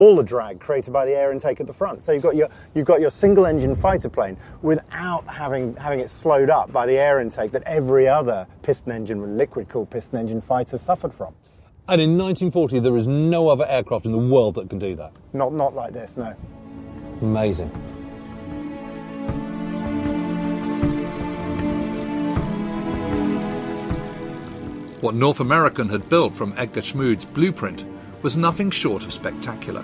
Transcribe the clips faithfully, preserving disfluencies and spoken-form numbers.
all the drag created by the air intake at the front. So you've got your you've got your single-engine fighter plane without having having it slowed up by the air intake that every other piston engine, liquid-cooled piston engine fighter suffered from. And in nineteen forty, there is no other aircraft in the world that can do that. Not not like this, no. Amazing. What North American had built from Edgar Schmood's blueprint was nothing short of spectacular.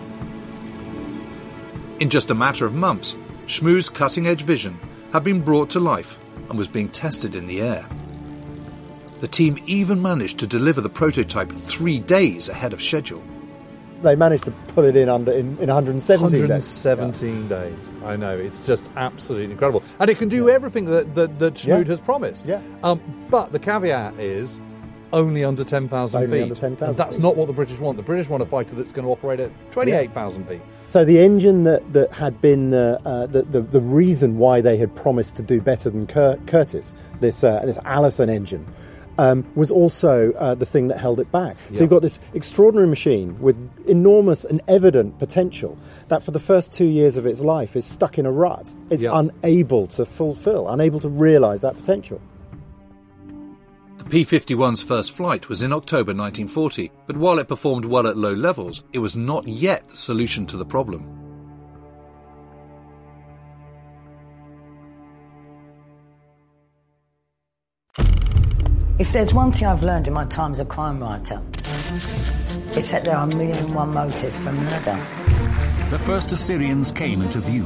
In just a matter of months, Schmood's cutting-edge vision had been brought to life and was being tested in the air. The team even managed to deliver the prototype three days ahead of schedule. They managed to put it in under in, in one hundred seventeen one hundred seventeen days. days. I know, it's just absolutely incredible. And it can do yeah. everything that, that, that Schmood yeah. has promised. Yeah. Um, but the caveat is only under ten thousand only feet. Under ten thousand and that's feet. not what the British want. The British want a fighter that's going to operate at twenty-eight thousand feet. So the engine that, that had been uh, uh, the, the the reason why they had promised to do better than Cur- Curtiss, this uh, this Allison engine, um, was also uh, the thing that held it back. So yeah. you've got this extraordinary machine with enormous and evident potential that for the first two years of its life is stuck in a rut. It's yeah. unable to fulfil, unable to realise that potential. The P fifty-one's first flight was in October nineteen forty, but while it performed well at low levels, it was not yet the solution to the problem. If there's one thing I've learned in my time as a crime writer, it's that there are a million and one motives for murder. The first Assyrians came into view.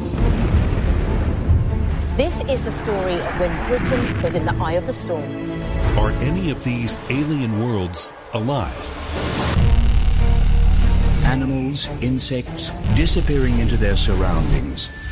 This is the story of when Britain was in the eye of the storm. Are any of these alien worlds alive? Animals, insects, disappearing into their surroundings,